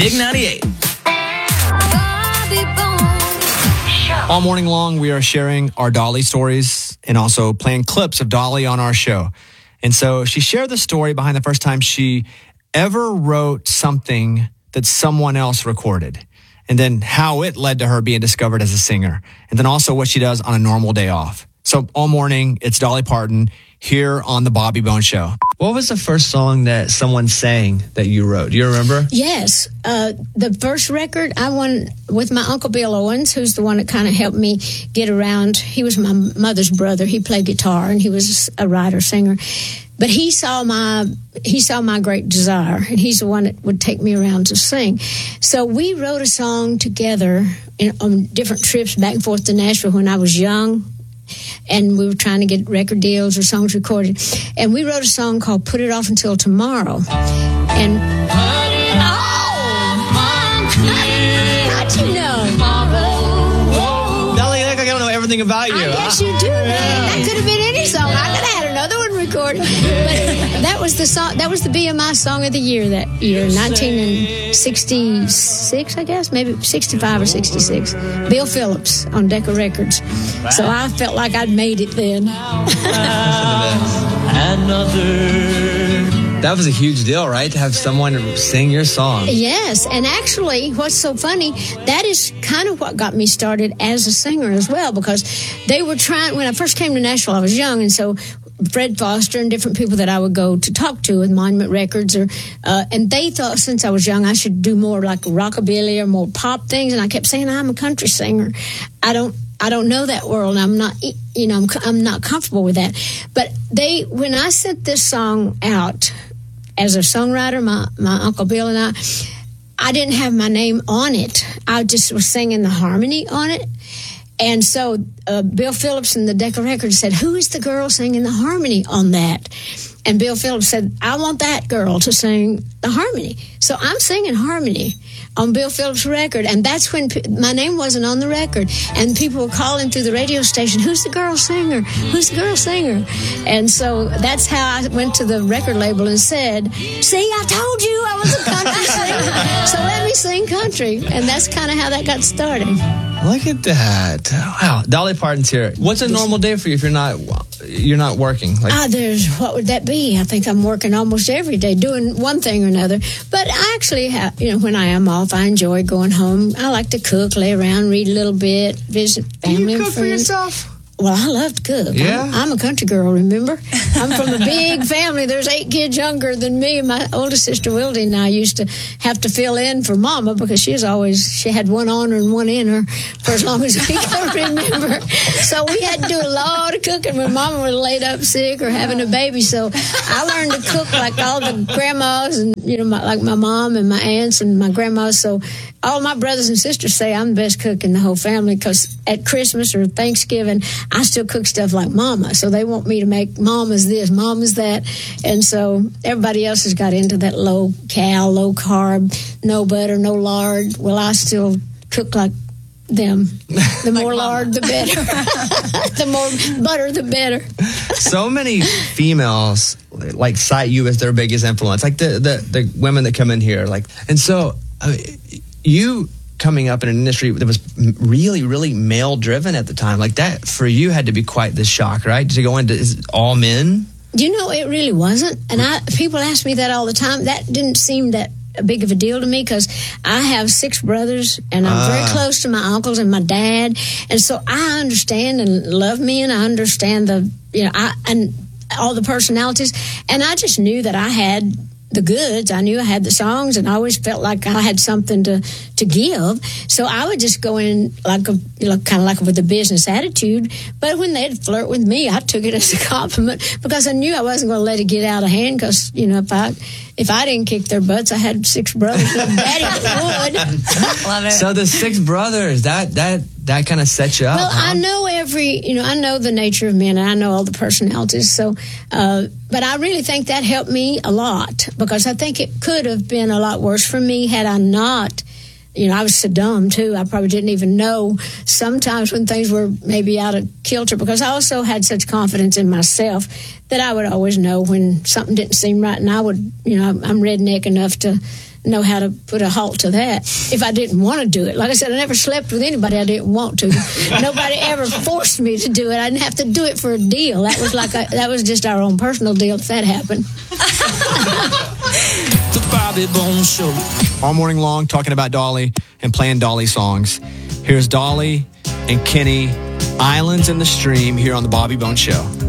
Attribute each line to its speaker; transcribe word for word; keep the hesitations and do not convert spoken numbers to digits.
Speaker 1: Big ninety-eight.
Speaker 2: All morning long, we are sharing our Dolly stories and also playing clips of Dolly on our show. And so she shared the story behind the first time she ever wrote something that someone else recorded, and then how it led to her being discovered as a singer, and then also what she does on a normal day off. So all morning, it's Dolly Parton here on the Bobby Bones Show.
Speaker 3: What was the first song that someone sang that you wrote? Do you remember?
Speaker 4: Yes. Uh, the first record I won with my Uncle Bill Owens, who's the one that kind of helped me get around. He was my mother's brother. He played guitar, and he was a writer, singer. But he saw my he saw my great desire, and he's the one that would take me around to sing. So we wrote a song together in, on different trips back and forth to Nashville when I was young. And we were trying to get record deals or songs recorded. And we wrote a song called Put It Off Until Tomorrow. And, oh, how'd you know?
Speaker 3: Dolly, I don't know everything about you.
Speaker 4: I guess you do, man. That could have been any song. I could have had another one recorded. But that was the song. That was the B M I Song of the Year that year, nineteen sixty-six, I guess, maybe sixty-five or sixty-six. Bill Phillips on Decca Records. So I felt like I'd made it then.
Speaker 3: That was a huge deal, right? To have someone sing your song.
Speaker 4: Yes, and actually, what's so funny, that is kind of what got me started as a singer as well, because they were trying, when I first came to Nashville, I was young, and so Fred Foster and different people that I would go to talk to with Monument Records, or uh, and they thought since I was young I should do more like rockabilly or more pop things, and I kept saying I'm a country singer. I don't I don't know that world. I'm not, you know, I'm, I'm not comfortable with that. But they, when I sent this song out as a songwriter, my, my Uncle Bill and I, I didn't have my name on it. I just was singing the harmony on it. And so uh, Bill Phillips and the Decca Records said, who is the girl singing the harmony on that? And Bill Phillips said, I want that girl to sing the harmony. So I'm singing harmony on Bill Phillips' record, and that's when p- my name wasn't on the record, and people were calling through the radio station, who's the girl singer? Who's the girl singer? And so that's how I went to the record label and said, see, I told you I was a country singer, so let me sing country. And that's kind of how that got started.
Speaker 3: Look at that. Wow. Dolly Parton's here. What's a normal day for you if you're not you're not working? Like,
Speaker 4: ah, there's, what would that be? I think I'm working almost every day, doing one thing or another. But I actually have, you know, when I am off, I enjoy going home. I like to cook, lay around, read a little bit, visit family
Speaker 3: do you cook
Speaker 4: and friends.
Speaker 3: for yourself?
Speaker 4: Well, I love to cook.
Speaker 3: Yeah?
Speaker 4: I'm, I'm a country girl, remember? I'm from a big family. There's eight kids younger than me. My oldest sister, Wildy, and I used to have to fill in for Mama because she's always, she had one on her and one in her for as long as we can remember. So we had to do a lot of cooking when Mama was laid up sick or having a baby. So I learned to cook like all the grandmas and, you know, my, like my mom and my aunts and my grandmas. So all my brothers and sisters say I'm the best cook in the whole family because at Christmas or Thanksgiving, I still cook stuff like Mama. So they want me to make Mama's this, Mama's that. And so everybody else has got into that low cal, low carb, no butter, no lard. Well, I still cook like them. The more lard, the better. The more butter, the better.
Speaker 3: So many females like cite you as their biggest influence, like the the, the women that come in here. Like, and so uh, you coming up in an industry that was really, really male driven at the time, like that for you had to be quite the shock, right? To go into is it all men?
Speaker 4: You know, it really wasn't. And I people ask me that all the time. That didn't seem that big of a deal to me because I have six brothers and I'm uh. very close to my uncles and my dad. And so I understand and love me, and I understand the, you know, I and all the personalities. And I just knew that I had the goods. I knew I had the songs, and I always felt like I had something to, to give. So I would just go in like a, you know, kind of like with a business attitude. But when they'd flirt with me, I took it as a compliment because I knew I wasn't going to let it get out of hand. Because, you know, if I if I didn't kick their butts, I had six brothers. Daddy would.
Speaker 5: Love it.
Speaker 3: So the six brothers, that that that kind of sets you up.
Speaker 4: Well,
Speaker 3: huh?
Speaker 4: I know every, you know, I know the nature of men, and I know all the personalities. So, uh, but I really think that helped me a lot because I think it could have been a lot worse for me had I not. You know, I was so dumb, too. I probably didn't even know sometimes when things were maybe out of kilter because I also had such confidence in myself that I would always know when something didn't seem right. And I would, you know, I'm redneck enough to know how to put a halt to that if I didn't want to do it. Like I said, I never slept with anybody I didn't want to. Nobody ever forced me to do it. I didn't have to do it for a deal. That was like a, that was just our own personal deal if that happened.
Speaker 2: The Bobby Bones Show. All morning long talking about Dolly and playing Dolly songs. Here's Dolly and Kenny, Islands in the Stream, here on the Bobby Bones Show.